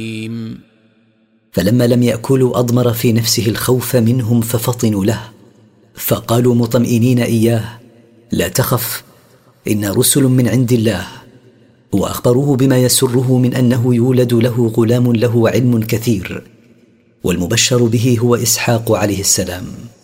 فلما لم يأكلوا أضمر في نفسه الخوف منهم ففطنوا له، فقالوا مطمئنين إياه: لا تخف، إن رسل من عند الله. وأخبروه بما يسره من أنه يولد له غلام له علم كثير، والمبشر به هو إسحاق عليه السلام.